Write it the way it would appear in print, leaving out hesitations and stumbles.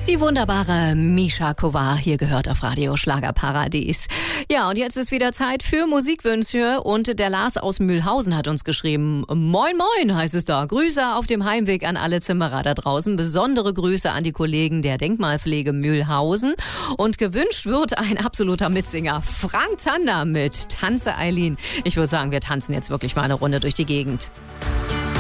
Die wunderbare Misha Kovar hier gehört auf Radio Schlagerparadies. Ja, und jetzt ist wieder Zeit für Musikwünsche und der Lars aus Mühlhausen hat uns geschrieben, Moin Moin heißt es da, Grüße auf dem Heimweg an alle Zimmerer da draußen, besondere Grüße an die Kollegen der Denkmalpflege Mühlhausen und gewünscht wird ein absoluter Mitsinger, Frank Zander mit Tanze Eileen. Ich würde sagen, wir tanzen jetzt wirklich mal eine Runde durch die Gegend.